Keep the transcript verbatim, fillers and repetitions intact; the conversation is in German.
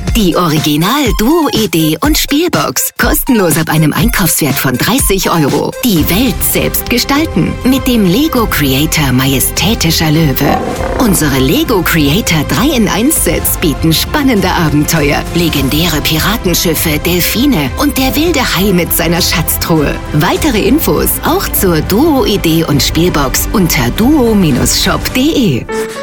Die Original-Duo-Idee und Spielbox. Kostenlos ab einem Einkaufswert von dreißig Euro. Die Welt selbst gestalten. Mit dem Lego Creator Majestätischer Löwe. Unsere Lego Creator drei in eins Sets bieten spannende Abenteuer, legendäre Piratenschiffe, Delfine und der wilde Hai mit seiner Schatztruhe. Weitere Infos auch zur Duo-Idee und Spielbox unter duo Bindestrich shop punkt de.